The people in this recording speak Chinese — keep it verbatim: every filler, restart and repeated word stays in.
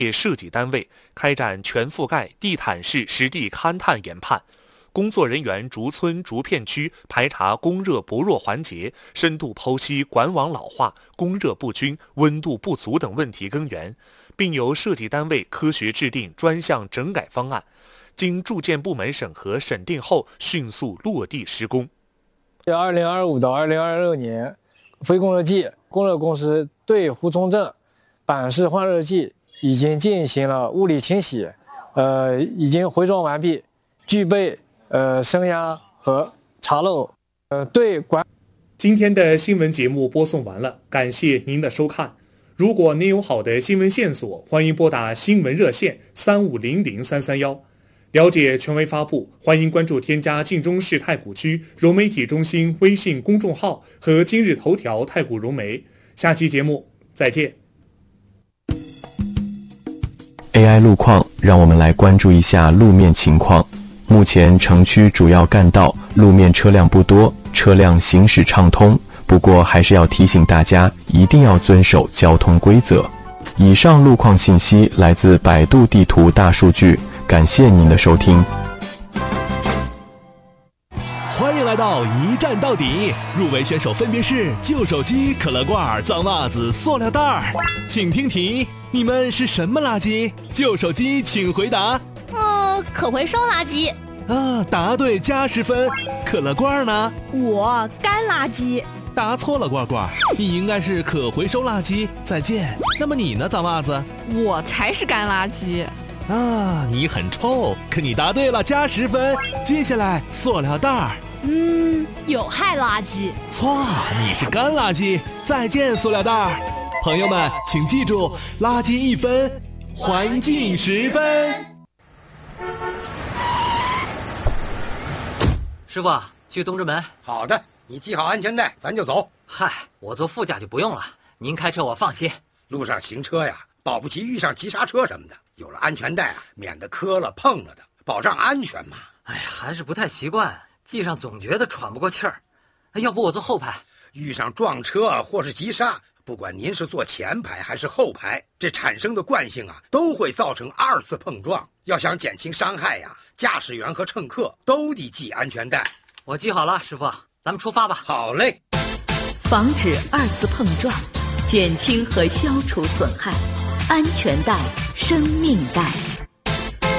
业设计单位开展全覆盖地毯式实地勘探研判。工作人员逐村逐片区排查供热不弱环节，深度剖析管网老化、供热不均、温度不足等问题根源，并由设计单位科学制定专项整改方案，经住建部门审核审定后迅速落地施工。 二零二五到二零二六年非供热季，供热公司对胡崇镇板式换热器已经进行了物理清洗，呃，已经回装完毕，具备呃升压和查漏。呃，对管。 今天的新闻节目播送完了，感谢您的收看。如果您有好的新闻线索，欢迎拨打新闻热线三五零零三三幺。了解权威发布，欢迎关注添加晋中市太谷区融媒体中心微信公众号和今日头条太谷融媒。下期节目再见。 A I 路况，让我们来关注一下路面情况。目前城区主要干道路面车辆不多，车辆行驶畅通，不过还是要提醒大家一定要遵守交通规则。以上路况信息来自百度地图大数据，感谢您的收听。 欢迎来到一站到底，入围选手分别是旧手机、可乐罐、脏袜子、塑料袋儿。请听题，你们是什么垃圾？旧手机请回答。 呃，可回收垃圾。 啊，答对加十分。可乐罐呢？ 我干垃圾。 答错了，罐罐，你应该是可回收垃圾。再见。那么你呢，脏袜子？ 我才是干垃圾。 啊，你很臭，可你答对了，加十分。接下来，塑料袋儿。 嗯，有害垃圾。 错，你是干垃圾。再见，塑料袋儿。朋友们，请记住，垃圾一分，环境十分。 师傅，去东直门。 好的，你系好安全带，咱就走。 嗨，我坐副驾就不用了，您开车我放心。 路上行车呀，保不齐遇上急刹车什么的，有了安全带啊，免得磕了碰了的，保障安全嘛。 哎呀，还是不太习惯，系上总觉得喘不过气儿。要不我坐后排？ 遇上撞车或是急刹，不管您是坐前排还是后排，这产生的惯性啊，都会造成二次碰撞。要想减轻伤害呀，驾驶员和乘客都得系安全带。 我系好了，师傅，咱们出发吧。 好嘞。 防止二次碰撞，减轻和消除损害，安全带，生命带。